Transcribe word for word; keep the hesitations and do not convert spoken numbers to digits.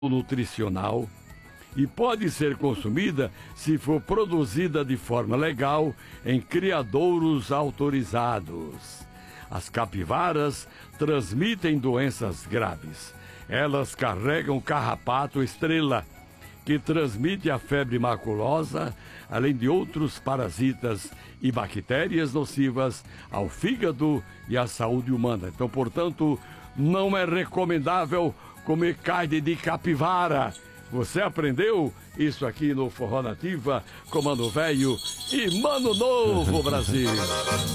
nutricional e pode ser consumida se for produzida de forma legal em criadouros autorizados. As capivaras transmitem doenças graves. Elas carregam carrapato estrela, que transmite a febre maculosa, além de outros parasitas e bactérias nocivas ao fígado e à saúde humana. Então, portanto, não é recomendável comer carne de capivara. Você aprendeu isso aqui no Forró Nativa, com Mano Velho e Mano Novo, Brasil.